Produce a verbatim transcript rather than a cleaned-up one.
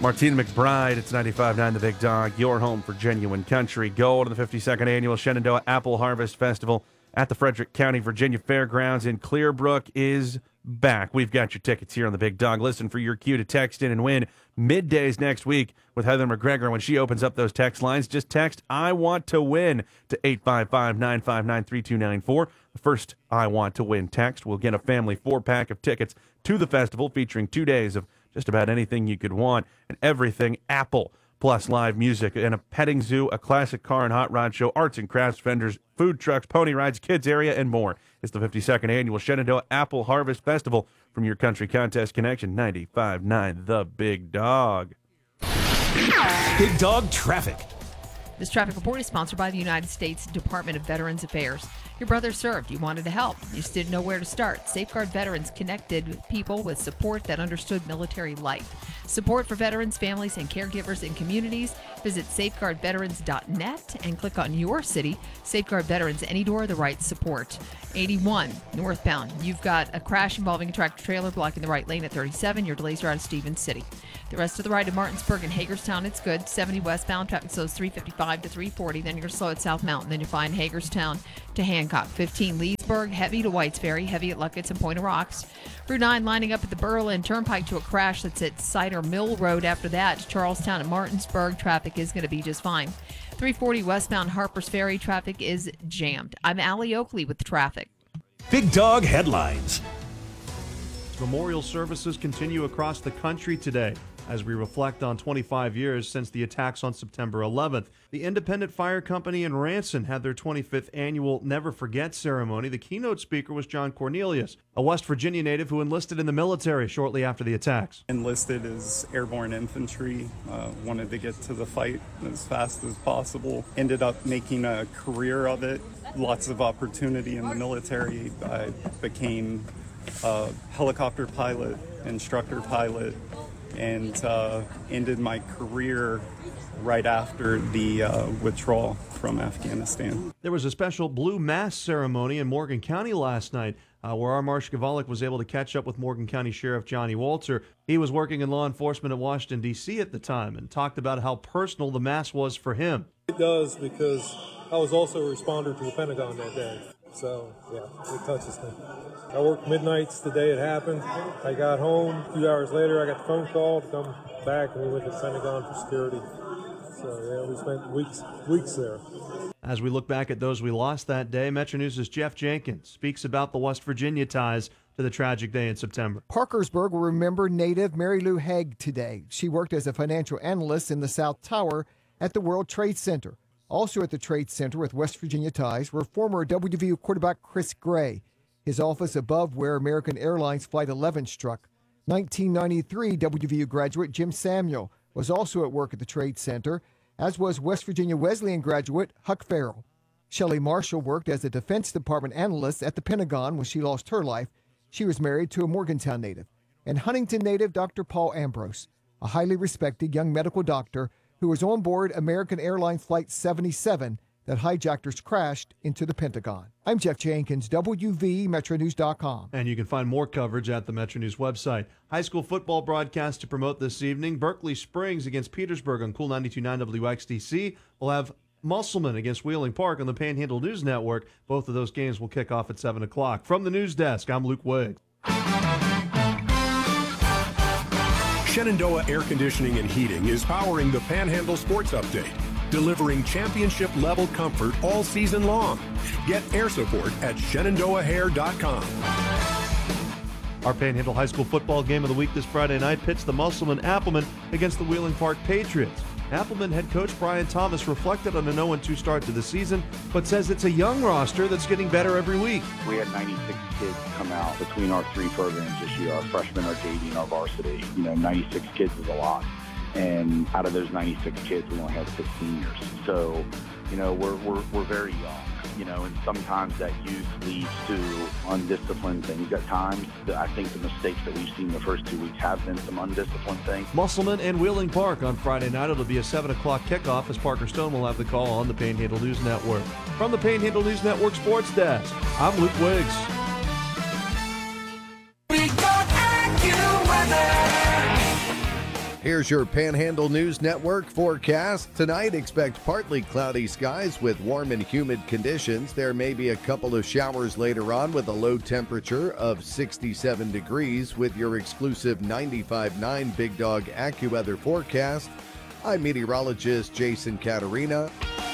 Martina McBride, it's ninety-five point nine The Big Dog, your home for genuine country gold, in the fifty-second Annual Shenandoah Apple Harvest Festival at the Frederick County, Virginia Fairgrounds in Clearbrook is back. We've got your tickets here on The Big Dog. Listen for your cue to text in and win middays next week with Heather McGregor when she opens up those text lines. Just text I want to win to eight five five, nine five nine, three two nine four. The first I want to win text will get a family four-pack of tickets to the festival featuring two days of just about anything you could want and everything Apple, plus live music and a petting zoo, a classic car and hot rod show, arts and crafts vendors, food trucks, pony rides, kids area, and more. It's the fifty-second Annual Shenandoah Apple Harvest Festival from your Country Contest Connection, ninety-five point nine The Big Dog. Big Dog Traffic. This traffic report is sponsored by the United States Department of Veterans Affairs. Your brother served. You wanted to help. You just didn't know where to start. Safeguard Veterans connected people with support that understood military life. Support for veterans, families, and caregivers in communities. Visit safeguard veterans dot net and click on your city. Safeguard Veterans, any door, the right support. eighty-one northbound. You've got a crash involving a tractor trailer blocking the right lane at thirty-seven. Your delays are out of Stevens City. The rest of the ride to Martinsburg and Hagerstown, it's good. seventy westbound, traffic slows three fifty-five to three forty. Then you're slow at South Mountain. Then you find Hagerstown to Hancock. fifteen Leesburg, heavy to Whites Ferry, heavy at Luckett's and Point of Rocks. Route nine lining up at the Berlin Turnpike to a crash that's at Cider Mill Road. After that, to Charlestown and Martinsburg, traffic is going to be just fine. three forty westbound Harpers Ferry, traffic is jammed. I'm Allie Oakley with the traffic. Big Dog Headlines. Memorial services continue across the country today as we reflect on twenty-five years since the attacks on September eleventh. The Independent Fire Company in Ranson had their twenty-fifth annual Never Forget ceremony. The keynote speaker was John Cornelius, a West Virginia native who enlisted in the military shortly after the attacks. Enlisted as airborne infantry, uh, wanted to get to the fight as fast as possible. Ended up making a career of it. Lots of opportunity in the military. I became a helicopter pilot, instructor pilot, and uh, ended my career right after the uh, withdrawal from Afghanistan. There was a special blue mass ceremony in Morgan County last night uh, where our Marsh Gavalik was able to catch up with Morgan County Sheriff Johnny Walter. He was working in law enforcement at Washington, D C at the time and talked about how personal the mass was for him. It does, because I was also a responder to the Pentagon that day. So, yeah, it touches me. I worked midnights the day it happened. I got home. A few hours later, I got the phone call to come back, and we went to the Pentagon for security. So, yeah, we spent weeks weeks there. As we look back at those we lost that day, Metro News' Jeff Jenkins speaks about the West Virginia ties to the tragic day in September. Parkersburg will remember native Mary Lou Haig today. She worked as a financial analyst in the South Tower at the World Trade Center. Also at the Trade Center with West Virginia ties were former W V U quarterback Chris Gray. His office above where American Airlines Flight eleven struck. nineteen ninety-three W V U graduate Jim Samuel was also at work at the Trade Center, as was West Virginia Wesleyan graduate Huck Farrell. Shelley Marshall worked as a Defense Department analyst at the Pentagon when she lost her life. She was married to a Morgantown native. And Huntington native Doctor Paul Ambrose, a highly respected young medical doctor who was on board American Airlines Flight seventy-seven that hijackers crashed into the Pentagon. I'm Jeff Jenkins, W V Metro News dot com. And you can find more coverage at the Metro News website. High school football broadcast to promote this evening. Berkeley Springs against Petersburg on Cool ninety-two point nine W X T C. We'll have Musselman against Wheeling Park on the Panhandle News Network. Both of those games will kick off at seven o'clock. From the news desk, I'm Luke Wiggs. Shenandoah Air Conditioning and Heating is powering the Panhandle Sports Update, delivering championship-level comfort all season long. Get air support at Shenandoah Hair dot com. Our Panhandle High School football game of the week this Friday night pits the Musselman Appleman against the Wheeling Park Patriots. Appleman head coach Brian Thomas reflected on an oh and two start to the season, but says it's a young roster that's getting better every week. We had ninety-six kids come out between our three programs this year, our freshmen, our J V, and our varsity. You know, ninety-six kids is a lot. And out of those ninety-six kids, we only have six seniors. So, you know, we're, we're, we're very young, you know, and sometimes that youth leads to undisciplined things at times. I think the mistakes that we've seen the first two weeks have been some undisciplined things. Musselman and Wheeling Park on Friday night. It'll be a seven o'clock kickoff as Parker Stone will have the call on the Panhandle News Network. From the Panhandle News Network Sports Desk, I'm Luke Wiggs. Here's your Panhandle News Network forecast. Tonight, expect partly cloudy skies with warm and humid conditions. There may be a couple of showers later on with a low temperature of sixty-seven degrees with your exclusive ninety-five point nine Big Dog AccuWeather forecast. I'm meteorologist Jason Caterina.